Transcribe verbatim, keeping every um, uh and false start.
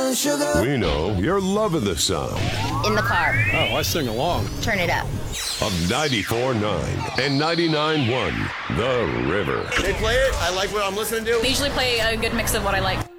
brown sugar. We know you're loving the sound In the car. Oh, I sing along. Turn it up. of ninety-four point nine and ninety-nine point one The River. They play it. I like what I'm listening to. They usually play a good mix of what I like.